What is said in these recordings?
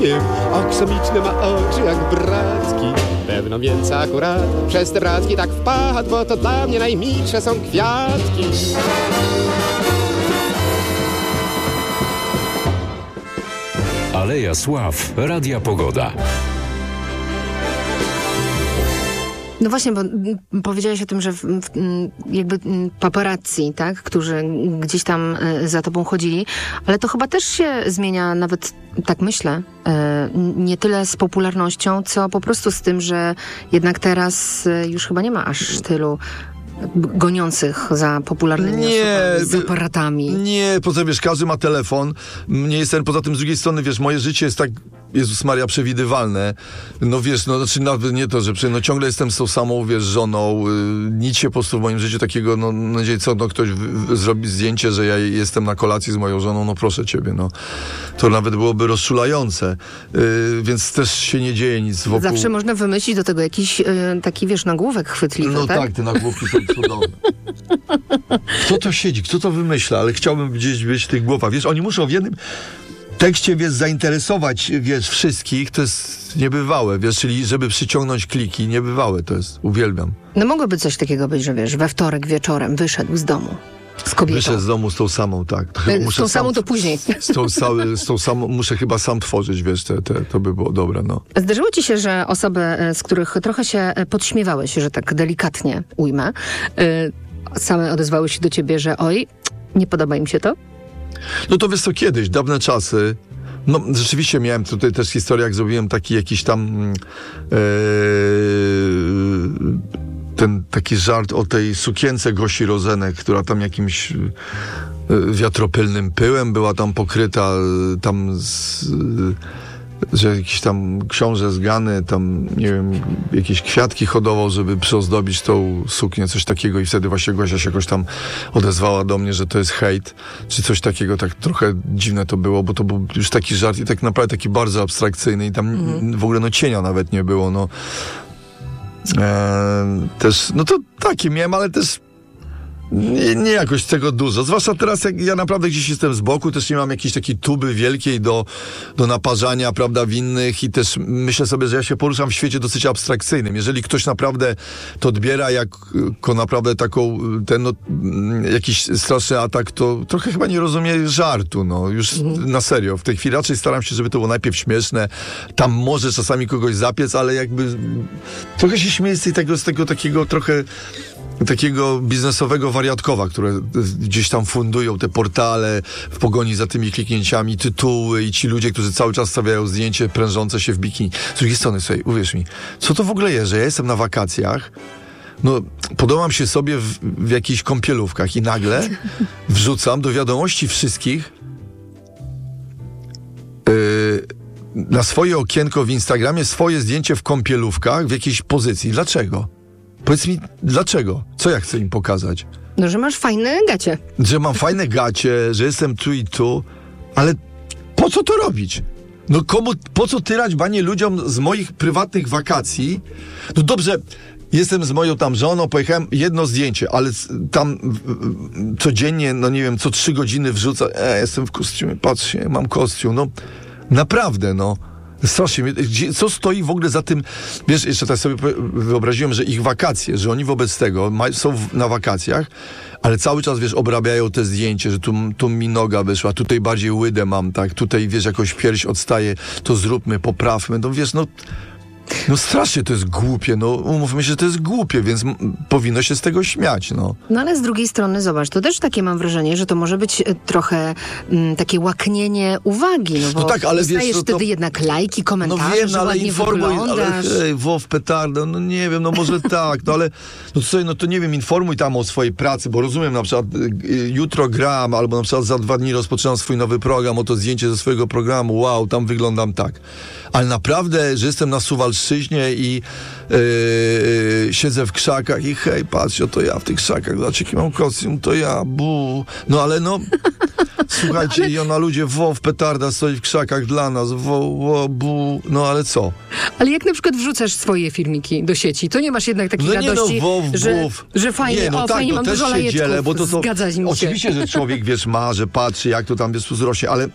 Aksamiczne ma oczy jak bracki. Pewno więc akurat przez te bracki tak wpadł, bo to dla mnie najmilsze są kwiatki. Aleja Sław, Radia Pogoda. No właśnie, bo powiedziałeś o tym, że jakby paparazzi, tak, którzy gdzieś tam za tobą chodzili, ale to chyba też się zmienia, nawet tak myślę, nie tyle z popularnością, co po prostu z tym, że jednak teraz już chyba nie ma aż tylu goniących za popularnymi osobami, z aparatami. Nie, poza wiesz, każdy ma telefon. Nie jestem, poza tym z drugiej strony, wiesz, moje życie jest tak, Jezus Maria, przewidywalne. No wiesz, no znaczy nawet nie to, że ciągle jestem z tą samą, wiesz, żoną. Nic się po prostu w moim życiu takiego, no nadzieję, co, no ktoś zrobi zdjęcie, że ja jestem na kolacji z moją żoną, no proszę ciebie, no. To nawet byłoby rozczulające. Więc też się nie dzieje nic wokół. Zawsze można wymyślić do tego jakiś taki, wiesz, nagłówek chwytliwy, no tak? Tak, te nagłówki są cudowne. Kto to siedzi? Kto to wymyśla? Ale chciałbym gdzieś być w tych głowach. Wiesz, oni muszą w jednym tekście, wiesz, zainteresować, wiesz, wszystkich. To jest niebywałe, wiesz, czyli żeby przyciągnąć kliki. Niebywałe to jest. Uwielbiam. No mogłoby coś takiego być, że wiesz, we wtorek wieczorem wyszedł z domu. Z kobietą. Wyszedł z domu z tą samą, tak. Z tą samą to później. Z tą samą muszę chyba sam tworzyć, wiesz, to by było dobre, no. Zdarzyło ci się, że osoby, z których trochę się podśmiewałeś, że tak delikatnie ujmę, same odezwały się do ciebie, że oj, nie podoba im się to? No to wiesz co, kiedyś, dawne czasy, no rzeczywiście miałem tutaj też historię, jak zrobiłem taki jakiś tam ten taki żart o tej sukience Gosi Rozenek, która tam jakimś wiatropylnym pyłem była tam pokryta, tam że jakiś tam książę zgany, tam nie wiem, jakieś kwiatki hodował, żeby przyozdobić tą suknię, coś takiego, i wtedy właśnie Gosia się jakoś tam odezwała do mnie, że to jest hejt, czy coś takiego. Tak trochę dziwne to było, bo to był już taki żart i tak naprawdę taki bardzo abstrakcyjny i tam w ogóle no cienia nawet nie było, no. Też, no to takie miałem, ale też nie jakoś tego dużo. Zwłaszcza teraz, jak ja naprawdę gdzieś jestem z boku, też nie mam jakiejś takiej tuby wielkiej do naparzania, prawda, winnych, i też myślę sobie, że ja się poruszam w świecie dosyć abstrakcyjnym. Jeżeli ktoś naprawdę to odbiera jako naprawdę taką, jakiś straszny atak, to trochę chyba nie rozumie żartu, no. Już na serio. W tej chwili raczej staram się, żeby to było najpierw śmieszne. Tam może czasami kogoś zapiec, ale jakby trochę się śmieję z tego takiego trochę takiego biznesowego wariatkowa, które gdzieś tam fundują te portale w pogoni za tymi kliknięciami, tytuły, i ci ludzie, którzy cały czas stawiają zdjęcie prężące się w bikini. Z drugiej strony, słuchaj, uwierz mi, co to w ogóle jest, że ja jestem na wakacjach, no podobam się sobie w jakichś kąpielówkach i nagle wrzucam do wiadomości wszystkich na swoje okienko w Instagramie swoje zdjęcie w kąpielówkach w jakiejś pozycji. Dlaczego? Powiedz mi, dlaczego? Co ja chcę im pokazać? No, że masz fajne gacie. Że mam fajne gacie, że jestem tu i tu, ale po co to robić? No po co tyrać banie ludziom z moich prywatnych wakacji? No dobrze, jestem z moją tam żoną, pojechałem, jedno zdjęcie, ale tam codziennie, no nie wiem, co 3 godziny wrzuca, jestem w kostiumie, patrzcie, mam kostium, no naprawdę, no. Strasznie, co stoi w ogóle za tym, wiesz, jeszcze tak sobie wyobraziłem, że ich wakacje, że oni wobec tego są na wakacjach, ale cały czas, wiesz, obrabiają te zdjęcie, że tu mi noga wyszła, tutaj bardziej łydę mam, tak, tutaj, wiesz, jakoś pierś odstaje, to zróbmy, poprawmy, no wiesz, no strasznie to jest głupie, no umówmy się, że to jest głupie, więc powinno się z tego śmiać, no. No ale z drugiej strony, zobacz, to też takie mam wrażenie, że to może być trochę takie łaknienie uwagi, no bo no tak, ale dostajesz wiesz, no to, wtedy jednak lajki, komentarze, no wiem, że ale ładnie informuj, wyglądasz. ale wow, petardo, no nie wiem, no może tak, no ale no słuchaj, no to nie wiem, informuj tam o swojej pracy, bo rozumiem, na przykład jutro gram, albo na przykład za 2 dni rozpoczynam swój nowy program, oto zdjęcie ze swojego programu, wow, tam wyglądam tak. Ale naprawdę, że jestem na Suwalszczyźnie i siedzę w krzakach i hej, patrz, oto ja w tych krzakach, zobacz, jaki mam kostium, to ja, bu. No ale no, słuchajcie, i ona, ludzie, petarda stoi w krzakach dla nas, bu. No ale co? Ale jak na przykład wrzucasz swoje filmiki do sieci, to nie masz jednak takiej radości, że fajnie, nie, no tak, fajnie, no mam też dużo się lajeczków, dzielę, bo to zgadza mi się. Oczywiście, że człowiek, wiesz, ma, że patrzy, jak to tam, wiesz, wzrośnie, ale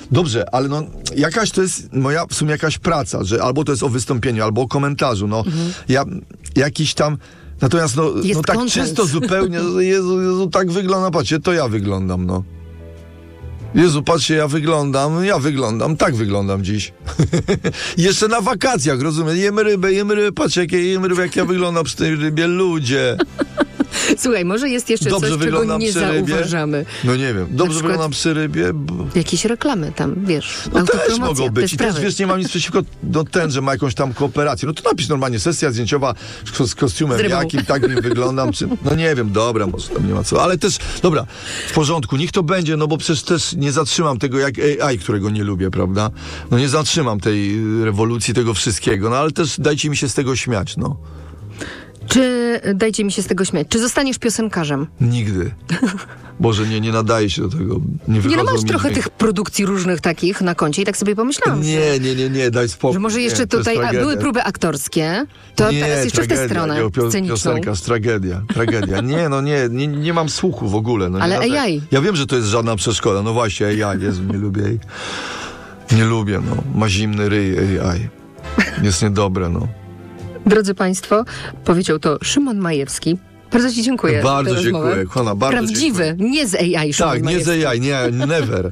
Dobrze, ale no jakaś to jest moja w sumie jakaś praca, że albo to jest o wystąpieniu, albo o komentarzu, no. Ja jakiś tam... Natomiast no tak content. czysto zupełnie, Jezu, tak wygląda, patrzcie, to ja wyglądam, no. Jezu, patrzcie, ja wyglądam, tak wyglądam dziś. Jeszcze na wakacjach, rozumiem, jemy rybę, patrzcie, jem rybę, jak ja wyglądam przy tej rybie, ludzie. Słuchaj, może jest jeszcze Dobrze coś, czego wyglądam nie przy rybie? zauważamy. No nie wiem, dobrze przykład- wyglądam przy rybie, Jakieś reklamy tam, wiesz, no też autopromocja, mogą te być. I też, sprawy. wiesz, nie mam nic przeciwko do ten, że ma jakąś tam kooperację. No to napisz normalnie, sesja zdjęciowa z kostiumem Z rybą. jakim, tak mi wyglądam. Czy, no nie wiem, dobra, może tam nie ma co. Ale też, dobra, w porządku, niech to będzie, no bo przecież też nie zatrzymam tego jak AI, którego nie lubię, prawda? No nie zatrzymam tej rewolucji, tego wszystkiego, no ale też dajcie mi się z tego śmiać, no. Czy, dajcie mi się z tego śmiać, czy zostaniesz piosenkarzem? Nigdy. Boże, nie nadaje się do tego. Nie Nie, wychodzą no masz mi trochę dźwięki. tych produkcji różnych takich na koncie i tak sobie pomyślałam, Nie, daj spokój. że może jeszcze Nie, to jest tutaj tragedia. były próby aktorskie, to Nie, teraz jeszcze w tę tragedia. stronę sceniczną. Piosenkarz, tragedia. Nie mam słuchu w ogóle. No, Ale nie AI. Ja wiem, że to jest żadna przeszkoda. No właśnie, AI, Jezu, nie lubię jej. Nie lubię, no. Ma zimny ryj AI. Jest niedobre, no. Drodzy Państwo, powiedział to Szymon Majewski. Bardzo Ci dziękuję. Bardzo za rozmowę. dziękuję, Kochana, bardzo Prawdziwy, dziękuję. nie z AI Szymon Tak, nie Majewski. z AI, nie, never.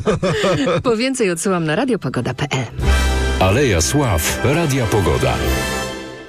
Po więcej odsyłam na radiopogoda.pl. Aleja Sław, Radia Pogoda.